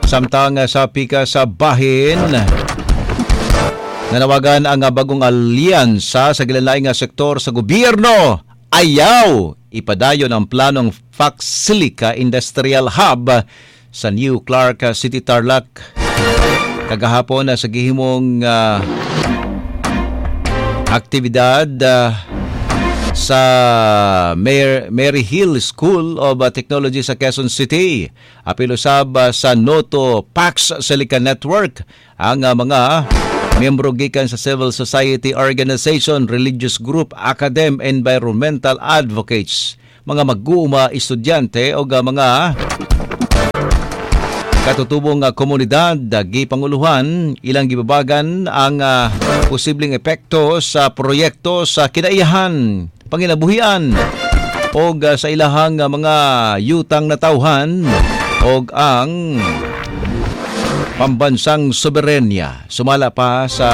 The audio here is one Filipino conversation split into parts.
Samtang sa pika sa bahin, nanawagan ang bagong alyansa sa gilain nga sektor sa gobyerno. Ayaw ipadayon ang planong Fox-Silica Industrial Hub sa New Clark City, Tarlac. Kagahapon sa gihimong aktibidad sa Mary Hill School of Technology sa Quezon City. Apil usab sa Noto Pax Silica Network ang mga miyembro gikan sa civil society organization, religious group, academic, environmental advocates, mga mag-uuma, estudyante o mga katutubong komunidad, gipanguluhan ilang gibabagan ang posibleng epekto sa proyekto sa kinaiyahan, panginabuhian o sa ilahang mga yutang na tawhan o ang pambansang soberenya. Sumala pa sa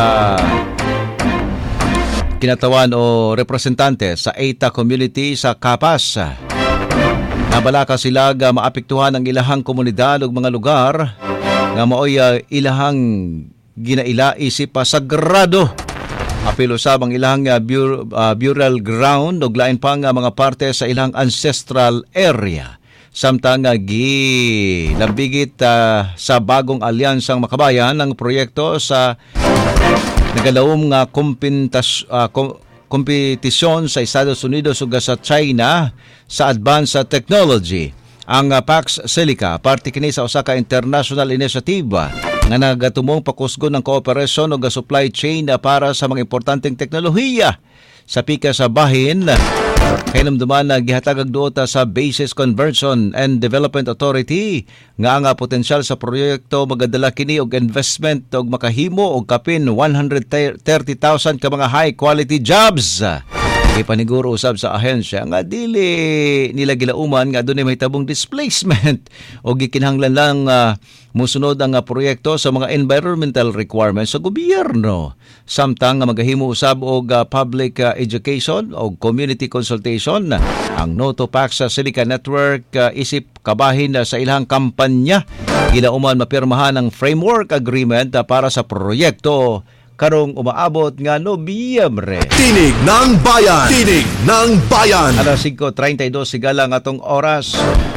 kinatawan o representante sa ETA community sa Capas. Nabalaka sila maapektuhan ang ilahang komunidad o mga lugar nga maoy ilahang ginaila isip sagrado. Apil usab ang ilahang burial ground o lain pang mga parte sa ilang ancestral area. Samtang gilambigit sa bagong alyansang makabayan ng proyekto sa nagalawom nga kompetisyon sa Estados Unidos ug sa China sa advanced technology. Ang Pax Silica parte kini sa usa ka international initiative nga nagatumong pakusgon ng kooperasyon ug supply chain para sa mga importanteng teknolohiya sa pika sa bahin. Hinumduman na gihatag duot sa Bases Conversion and Development Authority nga ang potensyal sa proyekto magadala kini og investment og makahimo og kapin 130,000 ka mga high quality jobs. Ipaniguro usab sa ahensya nga dili nila gilauman nga adunay mahitabong displacement o gikinahanglan lang musunod ang proyekto sa mga environmental requirements sa gobyerno. Samtang magahimo usab og public education o community consultation ang Noto Pax Silica Network isip kabahin sa ilang kampanya. Gilauman mapirmahan ang framework agreement para sa proyekto karong umaabot nga Nobyembre. Tinig ng Bayan! Tinig ng Bayan! Alas 5:32 sigala nga atong oras.